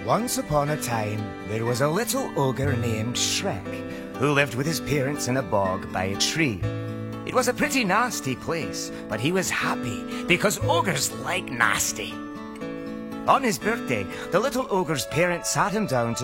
Once upon a time, there was a little ogre named Shrek, who lived with his parents in a bog by a tree. It was a pretty nasty place, but he was happy because ogres like nasty. On his birthday, the little ogre's parents sat him down to